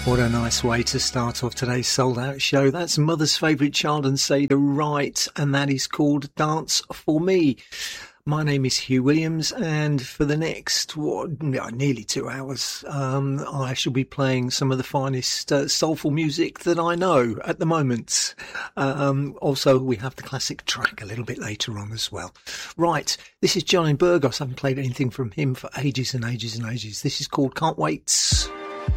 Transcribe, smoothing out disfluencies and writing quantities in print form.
What a nice way to start off today's sold out show. That's Mother's favourite child and say the right, and that is called Dance for Me. My name is Hugh Williams, and for the next nearly 2 hours, I shall be playing some of the finest soulful music that I know at the moment. Also, we have the classic track a little bit later on as well. Right, this is Johnny Burgos. I haven't played anything from him for ages and ages and ages. This is called Can't Wait.